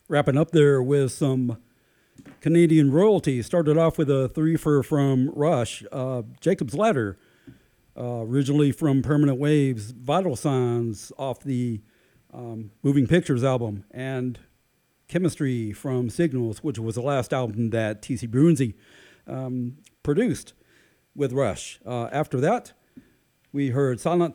Wrapping up there with some Canadian royalty. Started off with a threefer from Rush, Jacob's Ladder, originally from Permanent Waves, Vital Signs off the Moving Pictures album, and Chemistry from Signals, which was the last album that T.C. Brunzi produced with Rush. After that, we heard Silent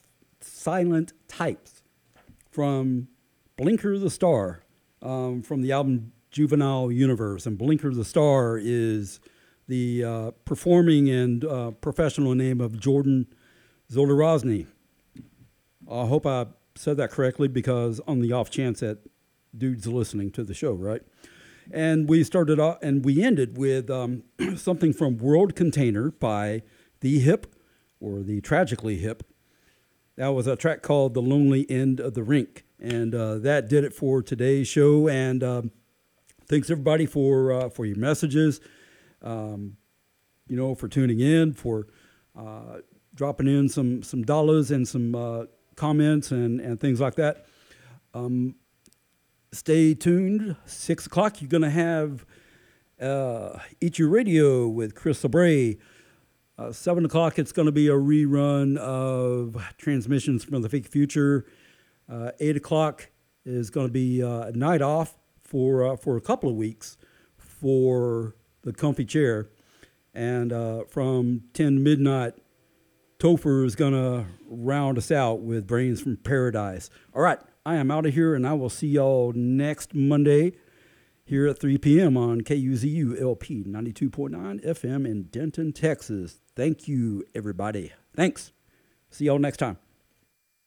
Types from Blinker the Star from the album Juvenile Universe. And Blinker the Star is the performing and professional name of Jordan Zolorozny. I hope I said that correctly, because on the off chance that dude's listening to the show, right? And we started off and we ended with something from World Container by The Hip, or The Tragically Hip. That was a track called The Lonely End of the Rink. And that did it for today's show. And thanks everybody for your messages, for tuning in, for dropping in some dollars and some comments and things like that. Stay tuned. 6 o'clock, you're going to have Eat Your Radio with Chris Sabray. 7 o'clock, it's going to be a rerun of Transmissions from the Fake Future. 8 o'clock is going to be a night off for a couple of weeks for the Comfy Chair. And from 10 to midnight, Topher is going to round us out with Brains from Paradise. All right, I am out of here, and I will see y'all next Monday here at 3 p.m. on KUZU LP 92.9 FM in Denton, Texas. Thank you, everybody. Thanks. See y'all next time.